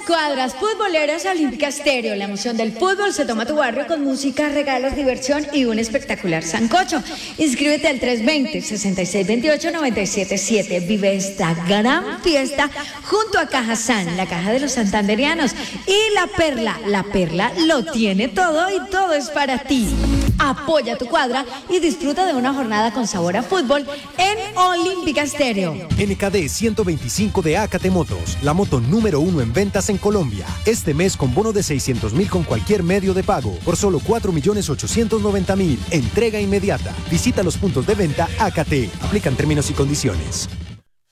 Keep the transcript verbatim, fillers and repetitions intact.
Escuadras futboleras Olímpica Estéreo. La emoción del fútbol se toma a tu barrio con música, regalos, diversión y un espectacular sancocho. Inscríbete al tres veinte, sesenta y seis veintiocho, noventa y siete siete. Vive esta gran fiesta junto a Caja San, la caja de los santanderianos. Y La Perla. La Perla lo tiene todo y todo es para ti. Apoya tu cuadra y disfruta de una jornada con sabor a fútbol en Olímpica Estéreo. N K D ciento veinticinco de Acate Motos, la moto número uno en ventas en Colombia. Este mes con bono de seiscientos mil con cualquier medio de pago por solo cuatro millones ochocientos noventa mil. Entrega inmediata. Visita los puntos de venta Acate. Aplican términos y condiciones.